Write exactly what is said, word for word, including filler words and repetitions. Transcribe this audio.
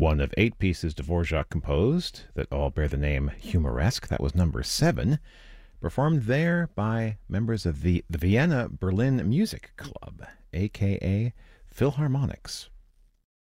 one of eight pieces Dvorak composed that all bear the name Humoresque. That was number seven, performed there by members of the, the Vienna Berlin Music Club, aka Philharmonics.